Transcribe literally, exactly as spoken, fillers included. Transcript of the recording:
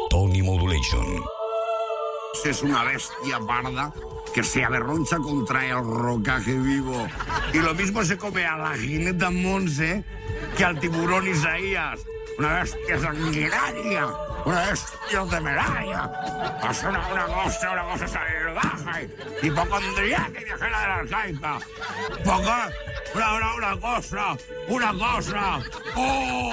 Tony Modulation. Es una bestia parda que se averroncha contra el rocaje vivo. Y lo mismo se come a la jineta Monse que al tiburón Isaías. Una bestia sanguinaria, una bestia temeraria. Es una, una cosa, una cosa salvaje, hipocondriaca y viajera de la arcaica. Poco, una, una, una cosa, una cosa. ¡Oh!